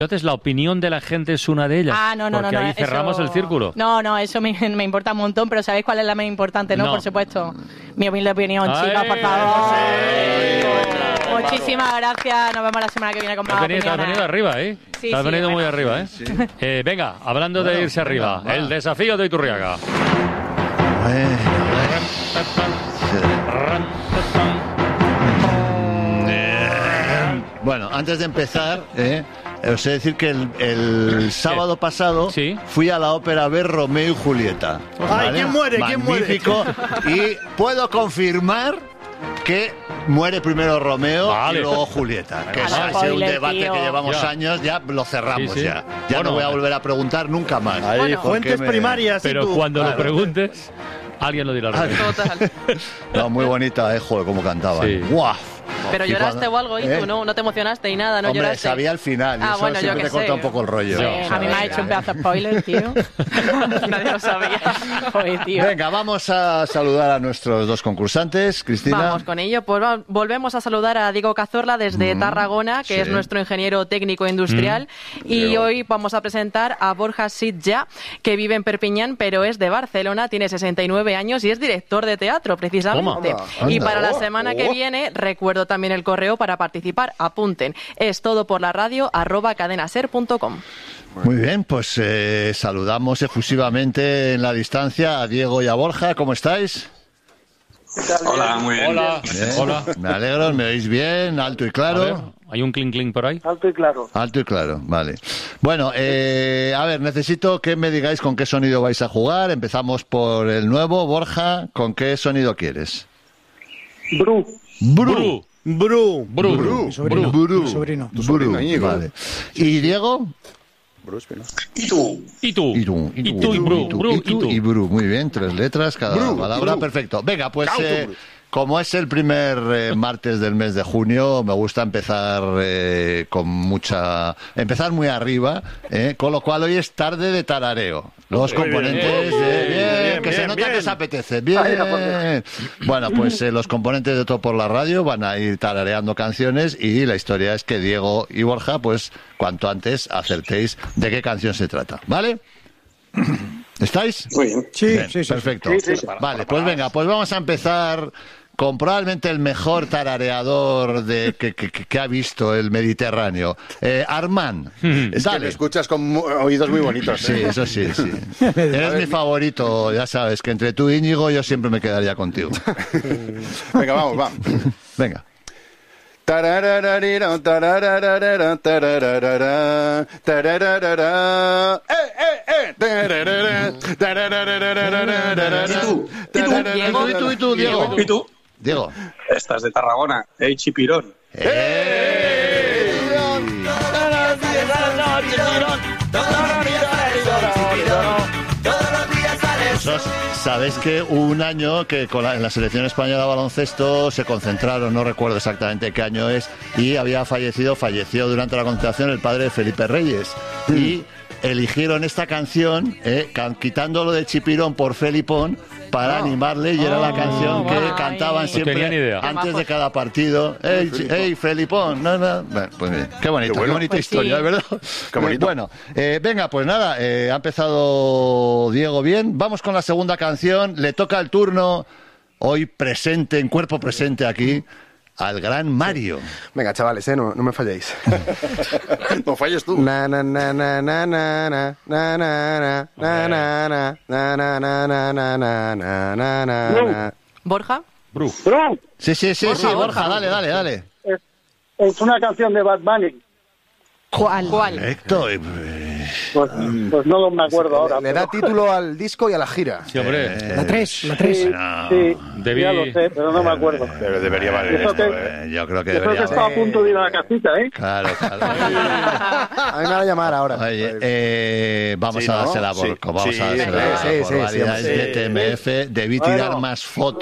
Entonces, ¿la opinión de la gente es una de ellas? No. Porque ahí cerramos el círculo. No, eso me importa un montón, pero ¿sabéis cuál es la más importante, no? Por supuesto. Mi humilde opinión, chicas, por favor. Muchísimas gracias. Nos vemos la semana que viene con más opiniones. Te has venido arriba, ¿eh? Sí, te has venido bueno. muy arriba, ¿eh? Sí. Venga, hablando de irse arriba, el desafío de Iturriaga. Bueno, antes de empezar, os he de decir que el sábado pasado fui a la ópera a ver Romeo y Julieta. ¿Vale? Ay, ¿quién muere? Magnífico. Y puedo confirmar que muere primero Romeo y luego Julieta. Que es un debate que llevamos años, ya lo cerramos ya. Ya bueno, no voy a volver a pregunar nunca más. Hay fuentes primarias. Pero cuando lo preguntes, alguien lo dirá. Total. No, muy bonita, joder, cómo cantaba. Sí. ¡Guau! Pero lloraste o algo, ¿y tú no te emocionaste y nada? ¿No Hombre, lloraste? sabía al final, y eso bueno, siempre te corta un poco el rollo. Sí, a mí me ha hecho un pedazo de spoiler, tío. Nadie lo sabía. Joder, tío. Venga, vamos a saludar a nuestros dos concursantes. Cristina. Vamos con ello. Pues volvemos a saludar a Diego Cazorla desde Tarragona, que es nuestro ingeniero técnico industrial. Y hoy vamos a presentar a Borja Sitja, que vive en Perpiñán, pero es de Barcelona, tiene 69 años y es director de teatro, precisamente. Y para la semana que viene, recuerdo también el correo para participar. Apunten. Es todo por la radio @cadenaser.com. Muy bien, pues saludamos efusivamente en la distancia a Diego y a Borja. ¿Cómo estáis? Hola, muy bien. Hola. Me alegro, ¿me oís bien? ¿Alto y claro? Ver, ¿hay un clink por ahí? Alto y claro. Alto y claro, vale. Bueno, a ver, necesito que me digáis con qué sonido vais a jugar. Empezamos por el nuevo. Borja, ¿con qué sonido quieres? Bru. Mi sobrino. Vale. ¿Y Diego? Y tú. Y Bru. Muy bien, 3 letras cada palabra. Perfecto. Venga, pues como es el primer martes del mes de junio, me gusta empezar empezar muy arriba, con lo cual hoy es tarde de tarareo. Los componentes se nota que os apetece. Bien. Bueno, pues los componentes de Todo por la Radio van a ir tarareando canciones y la historia es que Diego y Borja, pues cuanto antes acertéis de qué canción se trata, ¿vale? ¿Estáis? Muy bien. Sí, perfecto. Sí. Vale, pues venga, pues vamos a empezar con probablemente el mejor tarareador que ha visto el Mediterráneo. Armand, es que me escuchas con oídos muy bonitos. Sí, eso sí. Eres mi favorito, ya sabes, que entre tú y Íñigo yo siempre me quedaría contigo. Venga, vamos. Venga. ¿Y tú, Diego? ¿Y tú? Diego. Estás de Tarragona, Chipirón. Sabéis que hubo un año que en la selección española de baloncesto se concentraron, no recuerdo exactamente qué año es, y falleció durante la concentración el padre de Felipe Reyes. Y eligieron esta canción, quitándolo de Chipirón por Felipón, para animarle, y era la canción que cantaban siempre antes de cada partido. ¡Ey, Felipón! No. Bueno, pues bien, qué bonita historia, ¿verdad? Qué bonito. Bueno, venga, pues nada, ha empezado Diego bien. Vamos con la segunda canción. Le toca el turno, hoy presente, en cuerpo presente aquí, al gran Mario. Venga, chavales, no me falléis. No falles tú. ¿Borja? Bru. Sí, Borja, dale. Es una canción de Bad Bunny. ¿Cuál? Correcto. Pues no me acuerdo ahora. Le da título al disco y a la gira. Sí, hombre. La 3. Sí, ya lo sé, pero no me acuerdo. Debería valer esto, Yo creo que Yo creo que estaba a punto de ir a la casita, Claro. A mí me va a llamar ahora. Oye, vamos a dársela por variedades de TMF. Debí tirar más fotos.